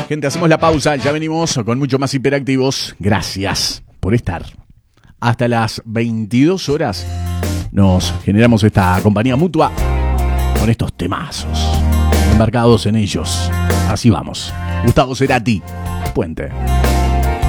Gente, hacemos la pausa, ya venimos con mucho más hiperactivos. Gracias por estar. Hasta las 22 horas nos generamos esta compañía mutua con estos temazos embarcados en ellos. Así vamos. Gustavo Cerati, Puente.